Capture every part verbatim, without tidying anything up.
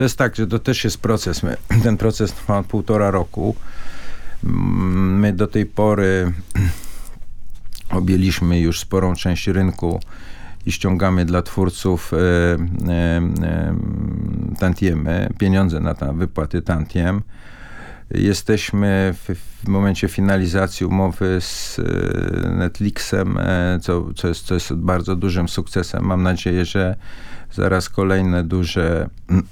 To jest tak, że to też jest proces. My, ten proces trwa od półtora roku. My do tej pory objęliśmy już sporą część rynku i ściągamy dla twórców e, e, e, tantiemy, pieniądze na ta, wypłaty tantiem. Jesteśmy w, w momencie finalizacji umowy z e, Netflixem, e, co, co, jest, co jest bardzo dużym sukcesem. Mam nadzieję, że zaraz kolejne duże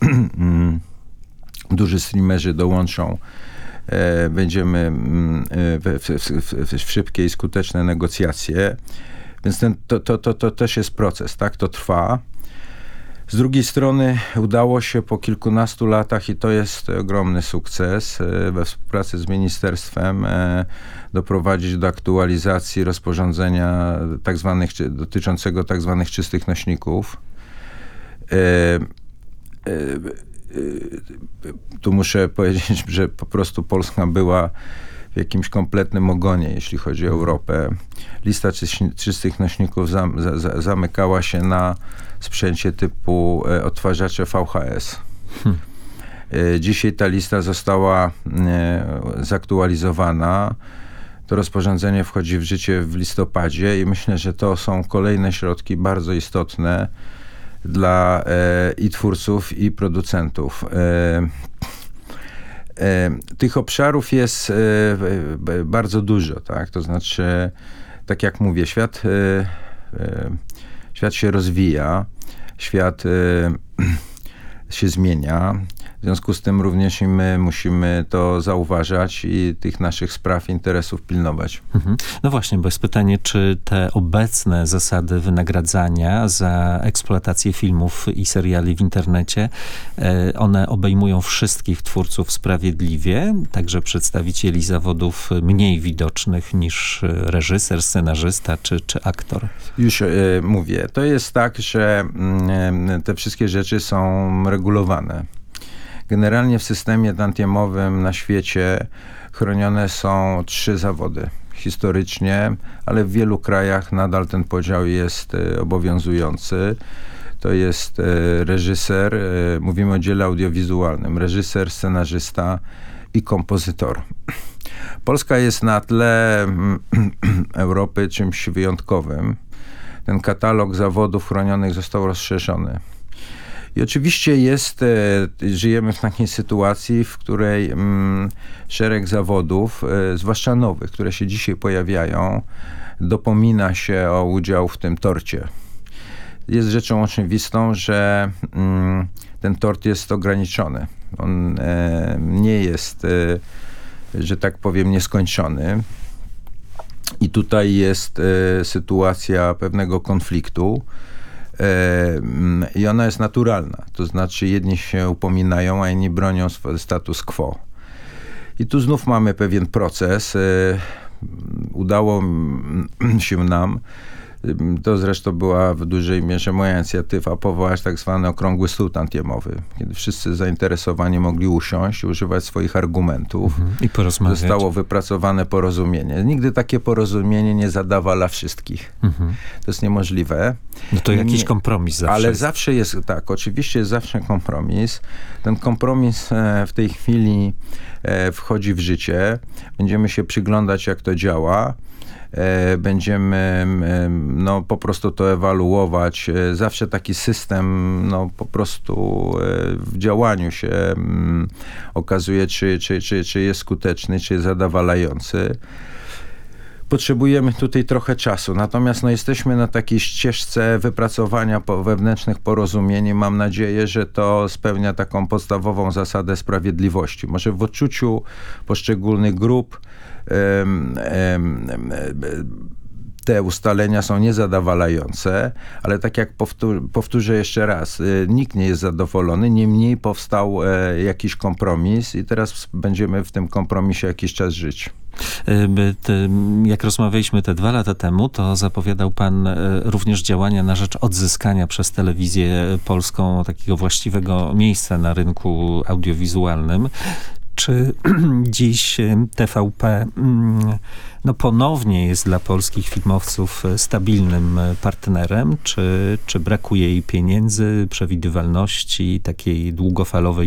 duży streamerzy dołączą. E, będziemy e, w, w, w, w szybkie i skuteczne negocjacje. Więc ten, to, to, to, to też jest proces, tak? To trwa. Z drugiej strony udało się po kilkunastu latach, i to jest ogromny sukces, we współpracy z ministerstwem doprowadzić do aktualizacji rozporządzenia tak zwanych, dotyczącego tak zwanych czystych nośników. Tu muszę powiedzieć, że po prostu Polska była w jakimś kompletnym ogonie, jeśli chodzi o Europę. Lista czystych nośników zam, za, zamykała się na sprzęcie typu e, odtwarzacze V H S. Hmm. E, dzisiaj ta lista została e, zaktualizowana. To rozporządzenie wchodzi w życie w listopadzie i myślę, że to są kolejne środki bardzo istotne dla e, i twórców, i producentów. E, Tych obszarów jest bardzo dużo, tak? To znaczy, tak jak mówię, świat, świat się rozwija, świat się zmienia. W związku z tym również i my musimy to zauważać i tych naszych spraw, interesów pilnować. Mhm. No właśnie, bo jest pytanie, czy te obecne zasady wynagradzania za eksploatację filmów i seriali w internecie, one obejmują wszystkich twórców sprawiedliwie, także przedstawicieli zawodów mniej widocznych niż reżyser, scenarzysta czy, czy aktor? Już y, mówię. To jest tak, że y, te wszystkie rzeczy są regulowane. Generalnie w systemie tantiemowym na świecie chronione są trzy zawody historycznie, ale w wielu krajach nadal ten podział jest y, obowiązujący. To jest y, reżyser, y, mówimy o dziele audiowizualnym, reżyser, scenarzysta i kompozytor. Polska jest na tle Europy czymś wyjątkowym. Ten katalog zawodów chronionych został rozszerzony. I oczywiście jest, e, żyjemy w takiej sytuacji, w której mm, szereg zawodów, e, zwłaszcza nowych, które się dzisiaj pojawiają, dopomina się o udział w tym torcie. Jest rzeczą oczywistą, że mm, ten tort jest ograniczony. On e, nie jest, e, że tak powiem, nieskończony. I tutaj jest e, sytuacja pewnego konfliktu. I ona jest naturalna. To znaczy jedni się upominają, a inni bronią status quo. I tu znów mamy pewien proces. Udało się nam, to zresztą była w dużej mierze moja inicjatywa, powołać tak zwany okrągły stół tantiemowy, kiedy wszyscy zainteresowani mogli usiąść, używać swoich argumentów. Mhm. I porozmawiać. Zostało wypracowane porozumienie. Nigdy takie porozumienie nie zadawala wszystkich. Mhm. To jest niemożliwe. No to jakiś kompromis zawsze Ale jest. zawsze jest, tak, oczywiście jest zawsze kompromis. Ten kompromis e, w tej chwili e, wchodzi w życie. Będziemy się przyglądać, jak to działa. Będziemy no, po prostu to ewaluować. Zawsze taki system no, po prostu w działaniu się okazuje, czy, czy, czy, czy jest skuteczny, czy jest zadowalający. Potrzebujemy tutaj trochę czasu. Natomiast no, jesteśmy na takiej ścieżce wypracowania wewnętrznych porozumień i mam nadzieję, że to spełnia taką podstawową zasadę sprawiedliwości. Może w odczuciu poszczególnych grup um, um, te ustalenia są niezadowalające, ale tak jak powtór- powtórzę jeszcze raz, y, nikt nie jest zadowolony, niemniej powstał y, jakiś kompromis i teraz będziemy w tym kompromisie jakiś czas żyć. Jak rozmawialiśmy te dwa lata temu, to zapowiadał pan również działania na rzecz odzyskania przez telewizję polską takiego właściwego miejsca na rynku audiowizualnym. Czy dziś T V P no, ponownie jest dla polskich filmowców stabilnym partnerem? Czy, czy brakuje jej pieniędzy, przewidywalności, takiej długofalowej